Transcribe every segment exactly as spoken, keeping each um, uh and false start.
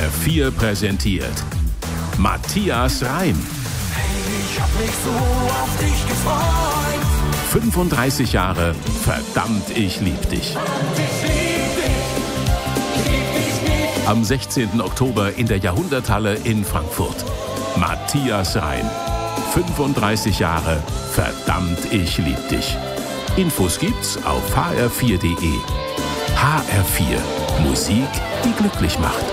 R vier präsentiert Matthias Reim. Hey, ich hab mich so auf dich gefreut. fünfunddreißig Jahre, verdammt, ich lieb dich. Am sechzehnten Oktober in der Jahrhunderthalle in Frankfurt. Matthias Reim. fünfunddreißig Jahre, verdammt, ich lieb dich. Infos gibt's auf h r vier punkt d e. H R vier. Musik, die glücklich macht.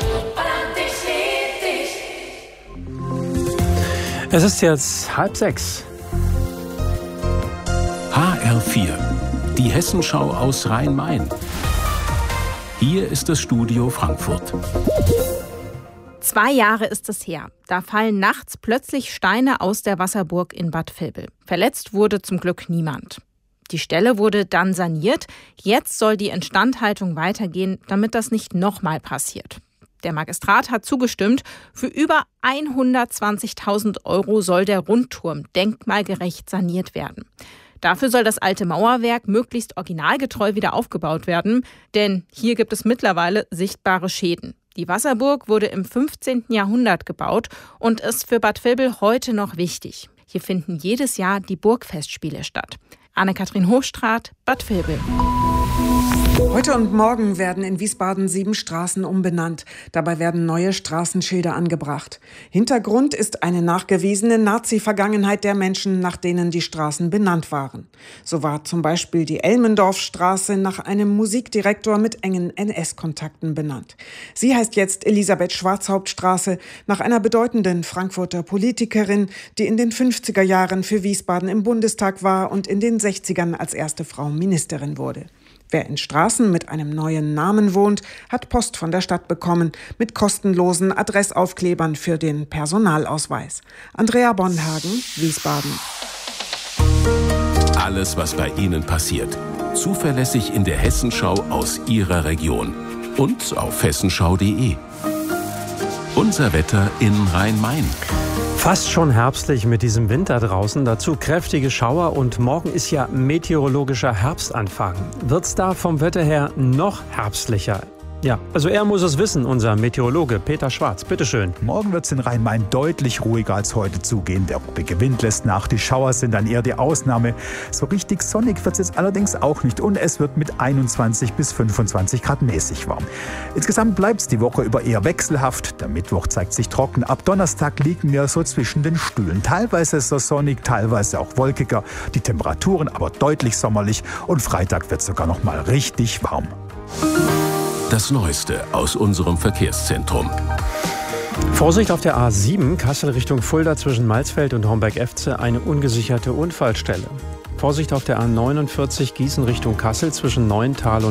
Es ist jetzt halb sechs. H R vier. Die Hessenschau aus Rhein-Main. Hier ist das Studio Frankfurt. Zwei Jahre ist es her. Da fallen nachts plötzlich Steine aus der Wasserburg in Bad Vilbel. Verletzt wurde zum Glück niemand. Die Stelle wurde dann saniert. Jetzt soll die Instandhaltung weitergehen, damit das nicht nochmal passiert. Der Magistrat hat zugestimmt. Für über hundertzwanzigtausend Euro soll der Rundturm denkmalgerecht saniert werden. Dafür soll das alte Mauerwerk möglichst originalgetreu wieder aufgebaut werden, denn hier gibt es mittlerweile sichtbare Schäden. Die Wasserburg wurde im fünfzehnten Jahrhundert gebaut und ist für Bad Vilbel heute noch wichtig. Hier finden jedes Jahr die Burgfestspiele statt. Anne-Kathrin Hochstraat, Bad Vilbel. Heute und morgen werden in Wiesbaden sieben Straßen umbenannt. Dabei werden neue Straßenschilder angebracht. Hintergrund ist eine nachgewiesene Nazi-Vergangenheit der Menschen, nach denen die Straßen benannt waren. So war zum Beispiel die Elmendorfstraße nach einem Musikdirektor mit engen N S-Kontakten benannt. Sie heißt jetzt Elisabeth-Schwarzhaupt-Straße nach einer bedeutenden Frankfurter Politikerin, die in den fünfziger Jahren für Wiesbaden im Bundestag war und in den sechzigern als erste Frau Ministerin wurde. Wer in Straßen mit einem neuen Namen wohnt, hat Post von der Stadt bekommen mit kostenlosen Adressaufklebern für den Personalausweis. Andrea Bonhagen, Wiesbaden. Alles, was bei Ihnen passiert, zuverlässig in der Hessenschau aus Ihrer Region und auf hessenschau punkt d e. Unser Wetter in Rhein-Main. Fast schon herbstlich mit diesem Winter draußen, dazu kräftige Schauer und morgen ist ja meteorologischer Herbstanfang. Wird's da vom Wetter her noch herbstlicher? Ja, also er muss es wissen, unser Meteorologe Peter Schwarz. Bitteschön. Morgen wird es in Rhein-Main deutlich ruhiger als heute zugehen. Der ruhige Wind lässt nach, die Schauer sind dann eher die Ausnahme. So richtig sonnig wird es jetzt allerdings auch nicht und es wird mit einundzwanzig bis fünfundzwanzig Grad mäßig warm. Insgesamt bleibt es die Woche über eher wechselhaft. Der Mittwoch zeigt sich trocken. Ab Donnerstag liegen wir so zwischen den Stühlen. Teilweise ist es sonnig, teilweise auch wolkiger. Die Temperaturen aber deutlich sommerlich und Freitag wird es sogar noch mal richtig warm. Das Neueste aus unserem Verkehrszentrum. Vorsicht auf der A sieben, Kassel Richtung Fulda zwischen Malsfeld und Homberg-Efze, eine ungesicherte Unfallstelle. Vorsicht auf der A neunundvierzig, Gießen Richtung Kassel zwischen Neuental und